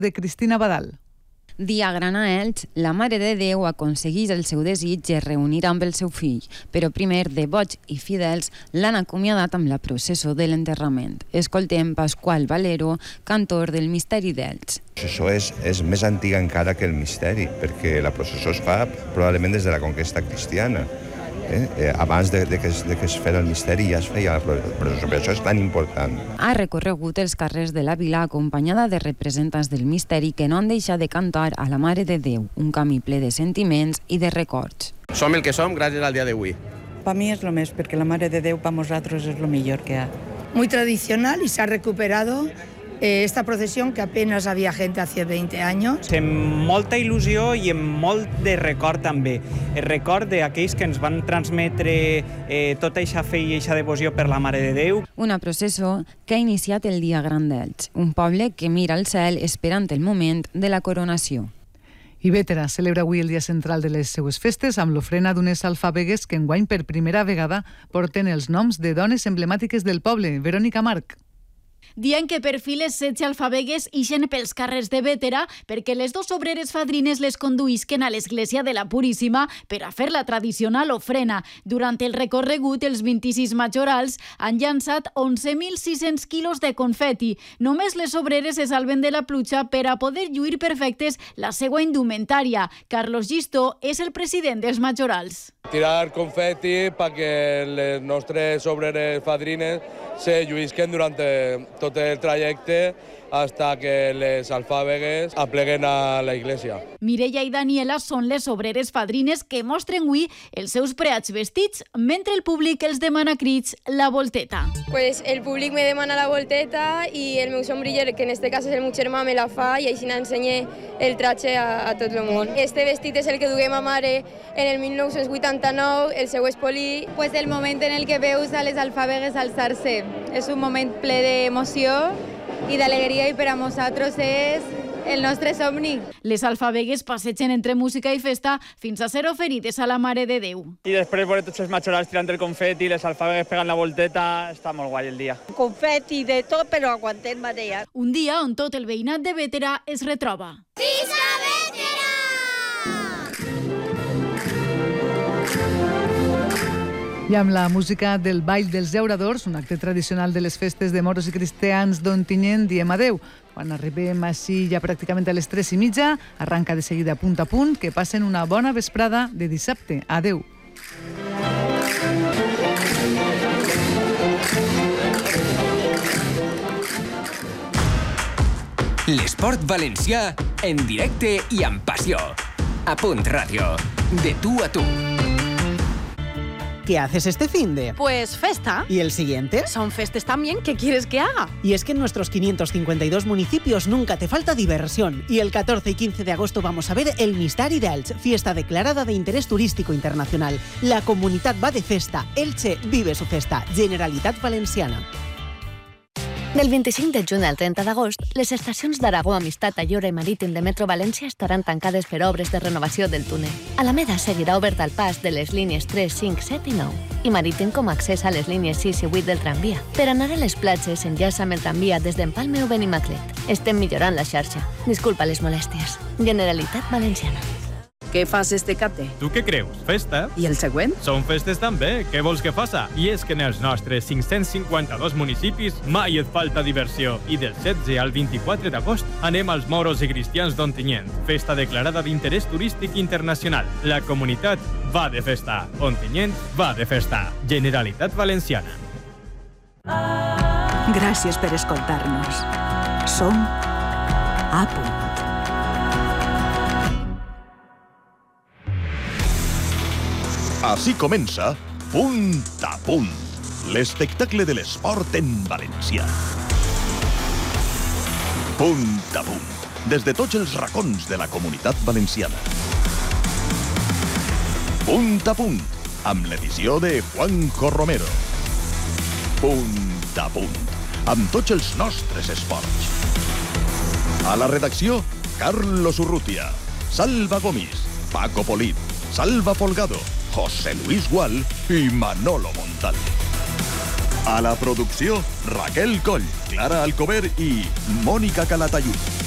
de Cristina Badal. Dia gran a Elx, la Mare de Déu aconsegueix el seu desig de reunir amb el seu fill, però primer, devots i fidels l'han acomiadat amb la processó de l'enterrament. Escoltem Pasqual Valero, cantor del Misteri d'Elx. La processó és més antiga encara que el misteri, perquè la processó es fa probablement des de la conquesta cristiana. Abans de que es fera el misteri ja es feia la processó, per això és tan important. Ha recorregut els carrers de la vila acompanyada de representants del misteri que no han deixat de cantar a la Mare de Déu, un camí ple de sentiments i de records. Som el que som gràcies al dia d'avui. Per mi és lo més, perquè la Mare de Déu per nosaltres és lo millor que hi ha. Muy tradicional y se ha recuperado esta procesión que apenas había gente hace 20 años. Amb molta il·lusió i amb molt de record també. El record d'aquells que ens van transmetre tota aquesta fe i aquesta devoció per la Mare de Déu. Una processó que ha iniciat el Dia Gran d'Elx, un poble que mira al cel esperant el moment de la coronació. I Bétera celebra avui el dia central de les seues festes amb l'ofrena d'unes alfabègues que enguany per primera vegada porten els noms de dones emblemàtiques del poble. Verònica Marc. Dia en què per fi les 16 alfabègues ixen pels carrers de Bétera perquè les dos obreres fadrines les conduïsquen a l'església de la Puríssima per a fer la tradicional ofrena. Durant el recorregut, els 26 majorals han llançat 11.600 quilos de confeti. Només les obreres se salven de la pluja per a poder lluir perfectes la seva indumentària. Carlos Gistó és el president dels majorals. Tirar confeti perquè les nostres obreres fadrines se lluïsquen durant tot el trajecte hasta que les alfàbegues apleguen a la iglesia. Mireia i Daniela són les obreres fadrines que mostren avui els seus preats vestits mentre el públic els demana crits la volteta. Pues el públic me demana la volteta i el meu sombriller, que en este cas és el meu germà, me la fa i així n'ensenye el traje a tot el món. Este vestit és el que duguem a mare en el 1989, el seu espolí. Pues el moment en el que veus a les alfàbegues alçar-se. És un moment ple d'emoció i d'alegria i per a nosaltres és el nostre somni. Les alfabègues passegen entre música i festa fins a ser oferides a la Mare de Déu. I després veure tots els majorals tirant el confeti, les alfabègues pegant la volteta, està molt guai el dia. Confeti de tot, però aguantem marea. Un dia on tot el veïnat de Bétera es retroba. Visca Bétera! I amb la música del Ball dels Llauradors, un acte tradicional de les festes de moros i cristians d'Ontinyent, diem adeu. Quan arribem així ja pràcticament a les 3:30, arranca de seguida Punt a Punt, que passen una bona vesprada de dissabte. Adeu. L'esport valencià en directe i amb passió. A Punt Ràdio. De tu a tu. ¿Qué haces este finde? Pues festa. ¿Y el siguiente? Son festes también. ¿Qué quieres que haga? Y es que en nuestros 552 municipios nunca te falta diversión. Y el 14 y 15 de agosto vamos a ver el Misteri d'Elx, fiesta declarada de interés turístico internacional. La comunitat va de festa. Elche vive su festa. Generalitat Valenciana. Del 25 de juny al 30 d'agost, les estacions d'Aragó, Amistat, Ayora i Marítim de Metro València estaran tancades per obres de renovació del túnel. Alameda seguirà obert al pas de les línies 3, 5, 7 i 9 i Marítim com a accés a les línies 6 i 8 del tramvia. Per anar a les platges s'enllaça amb el tramvia des d'Empalme o Benimaclet. Estem millorant la xarxa. Disculpa les molèsties. Generalitat Valenciana. Què fas este cate? Tu què creus? Festa? I el següent? Són festes també. Què vols que faça? I és que en els nostres 552 municipis mai et falta diversió. I del 16 al 24 d'agost anem als moros i cristians d'Ontinyent. Festa declarada d'interès turístic internacional. La comunitat va de festa. Ontinyent va de festa. Generalitat Valenciana. Gràcies per escoltar-nos. Som a Punt. Així comença Punt a Punt, l'espectacle de l'esport en valencià. Punt a Punt, des de tots els racons de la comunitat valenciana. Punt a Punt, amb l'edició de Juanjo Romero. Punt a Punt, amb tots els nostres esports. A la redacció, Carlos Urrutia, Salva Gomis, Paco Polit, Salva Folgado, José Luis Gual i Manolo Montal. A la producció, Raquel Coll, Clara Alcover i Mònica Calatayud.